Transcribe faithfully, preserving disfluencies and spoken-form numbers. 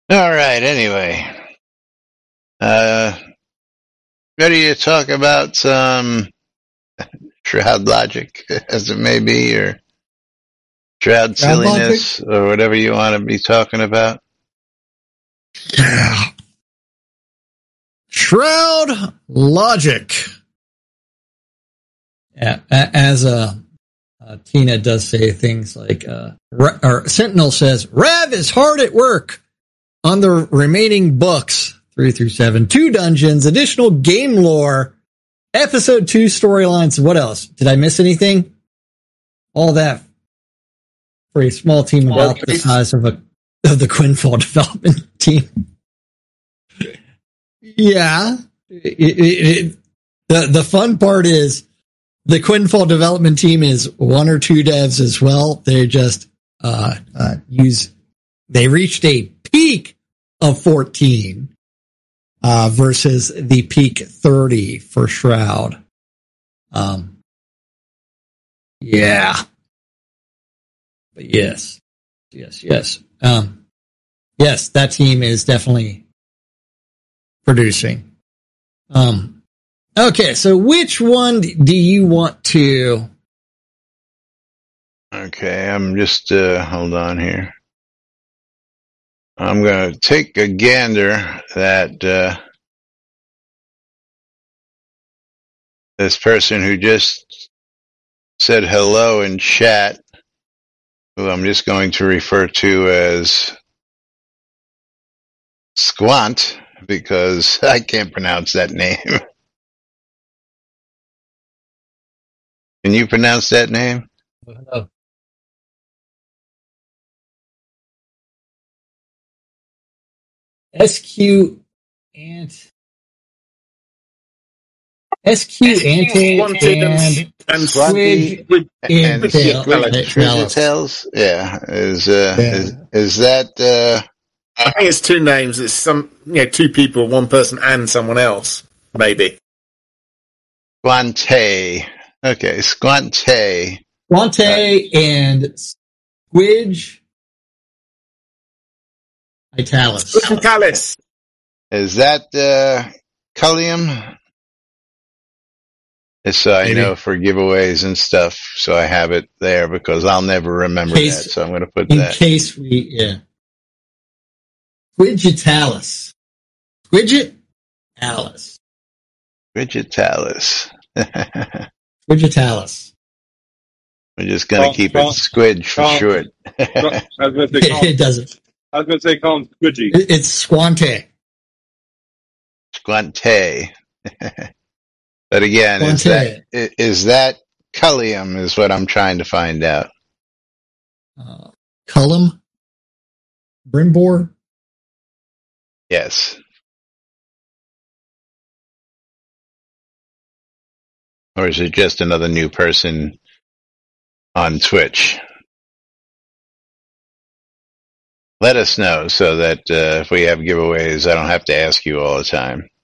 All right, anyway. Uh, ready to talk about some Shroud logic, as it may be, or Shroud, Shroud silliness, logic? Or whatever you want to be talking about? Yeah. Shroud logic. Yeah, as uh, uh, Tina does say things like, uh, or Sentinel says, Rev is hard at work on the remaining books, three through seven, two dungeons, additional game lore, episode two storylines. What else? Did I miss anything? All that for a small team about the size of a of the Quinfall development team. Yeah. It, it, it, the, the fun part is the Quinfall development team is one or two devs as well. They just, uh, uh, use, they reached a peak of fourteen, uh, versus the peak thirty for Shroud. Um, yeah. But yes, yes, yes. Um, yes, that team is definitely producing. Um, okay, so which one do you want to? Okay, I'm just, uh, hold on here. I'm going to take a gander that, uh, this person who just said hello in chat, who I'm just going to refer to as Squant, because I can't pronounce that name. Can you pronounce that name? Hello. S Q Ant S Q Ante and and Squid and Squidgetales. Yeah, is uh yeah. is is that uh I think it's two names. It's some you know two people, one person and someone else, maybe. Squante. Okay, Squante. Squante uh, and Squidge Italis. Italis. Is that uh Cullium? So I Maybe. know for giveaways and stuff, so I have it there because I'll never remember case, that. So I'm going to put in that. In case we, yeah. Squidgetalis. Squidgetalis. Squidgetalis. Squidgetalis. We're just going to keep it Squidge for Colin, short. I was going to say Colin, it doesn't. I was going to say call him Squidgy. It, it's Squante. Squante. But again, is that, is that Cullium is what I'm trying to find out. Uh, Cullum? Brimbor? Yes. Or is it just another new person on Twitch? Let us know so that uh, if we have giveaways, I don't have to ask you all the time.